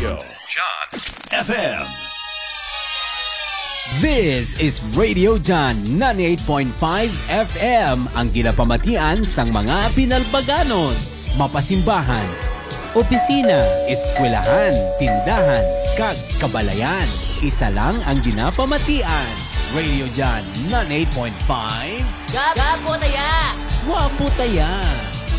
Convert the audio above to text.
Radio John FM. This is Radio John 98.5 FM, ang ginapamatian sang mga pinalbaganos, mapasimbahan, opisina, eskwelahan, tindahan, kag kabalayan. Isa lang ang ginapamatian. Radio John 98.5. Gapo taya! Wapo taya!